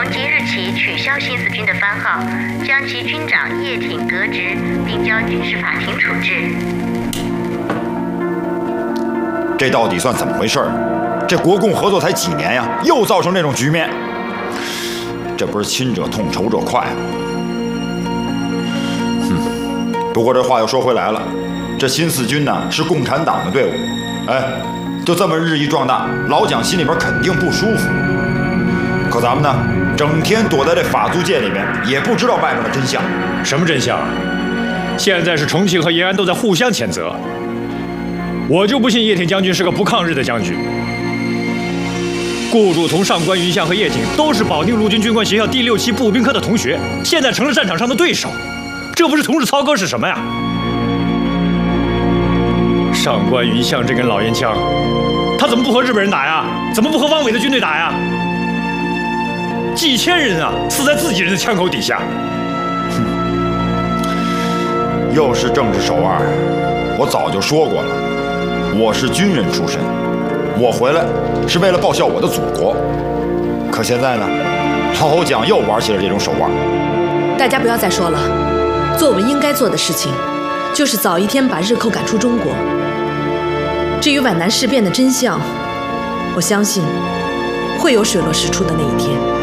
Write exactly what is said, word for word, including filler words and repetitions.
即日起取消新四军的番号，将其军长叶挺革职，并交军事法庭处置。 这到底算怎么回事？这国共合作才几年呀，又造成这种局面，这不是亲者痛，仇者快吗？哼！不过这话又说回来了，这新四军呢是共产党的队伍，哎，就这么日益壮大，老蒋心里边肯定不舒服。可咱们呢，整天躲在这法租界里面，也不知道外面的真相。 什么真相啊？现在是重庆和延安都在互相谴责。我就不信叶挺将军是个不抗日的将军。顾祝同、上官云相和叶挺都是保定陆军军官学校第六期步兵科的同学，现在成了战场上的对手，这不是同日操戈是什么呀？上官云相这根老烟枪，他怎么不和日本人打呀？怎么不和汪伪的军队打呀？几千人啊，死在自己人的枪口底下。 哼，又是政治手腕。我早就说过了，我是军人出身，我回来是为了报效我的祖国。可现在呢，老蒋又玩起了这种手腕。 大家不要再说了，做我们应该做的事情，就是早一天把日寇赶出中国。至于皖南事变的真相，我相信会有水落石出的那一天。